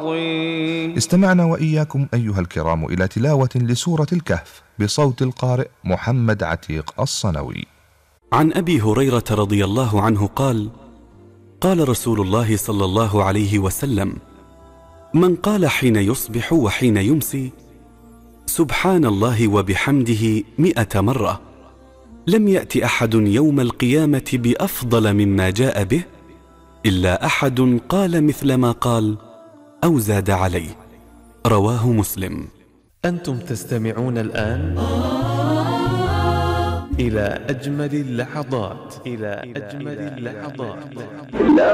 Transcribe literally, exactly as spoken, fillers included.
استمعنا وإياكم أيها الكرام إلى تلاوة لسورة الكهف بصوت القارئ محمد عتيق الصنوي. عن أبي هريرة رضي الله عنه قال: قال رسول الله صلى الله عليه وسلم: من قال حين يصبح وحين يمسي سبحان الله وبحمده مئة مرة لم يأت أحد يوم القيامة بأفضل مما جاء به إلا أحد قال مثل ما قال أو زاد عليه. رواه مسلم. أنتم تستمعون الآن إلى أجمل اللحظات إلى أجمل اللحظات.